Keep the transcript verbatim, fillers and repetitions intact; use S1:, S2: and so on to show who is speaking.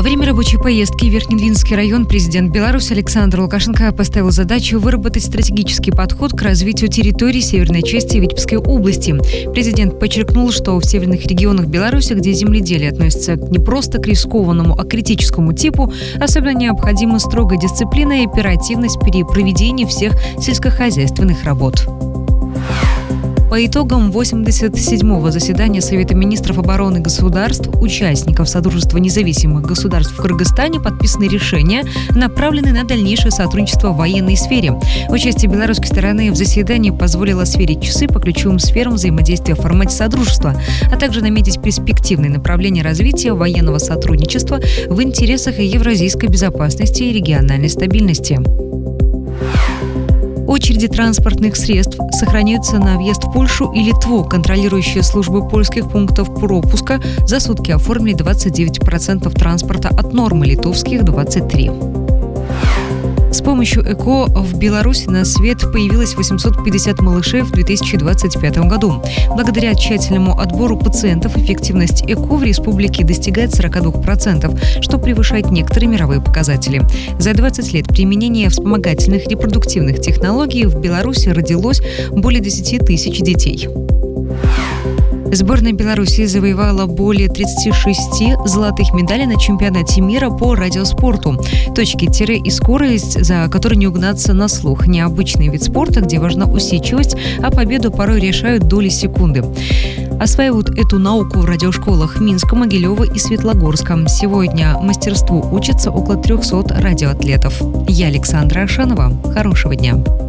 S1: время рабочей поездки в Верхнедвинский район президент Беларуси Александр Лукашенко поставил задачу выработать стратегический подход к развитию территории северной части Витебской области. Президент подчеркнул, что в северных регионах Беларуси, где земледелие относится не просто к рискованному, а к критическому типу, особенно необходима строгая дисциплина и оперативность при проведении всех сельскохозяйственных работ. По итогам восемьдесят седьмого заседания Совета министров обороны государств, участников Содружества независимых государств в Кыргызстане подписаны решения, направленные на дальнейшее сотрудничество в военной сфере. Участие белорусской стороны в заседании позволило сверить часы по ключевым сферам взаимодействия в формате Содружества, а также наметить перспективные направления развития военного сотрудничества в интересах евразийской безопасности и региональной стабильности. Очереди транспортных средств сохраняются на въезд в Польшу и Литву. Контролирующие службы польских пунктов пропуска за сутки оформили двадцать девять процентов транспорта от нормы, литовских – двадцать три процента. С помощью ЭКО в Беларуси на свет появилось восемьсот пятьдесят малышей в две тысячи двадцать пятом году. Благодаря тщательному отбору пациентов эффективность ЭКО в республике достигает сорок два процента, что превышает некоторые мировые показатели. За двадцать лет применения вспомогательных репродуктивных технологий в Беларуси родилось более десяти тысяч детей. Сборная Беларуси завоевала более тридцати шести золотых медалей на чемпионате мира по радиоспорту. Точки тире и скорость, за которой не угнаться на слух. Необычный вид спорта, где важна усидчивость, а победу порой решают доли секунды. Осваивают эту науку в радиошколах Минска, Могилева и Светлогорска. Сегодня мастерству учатся около трехсот радиоатлетов. Я Александра Ашанова. Хорошего дня.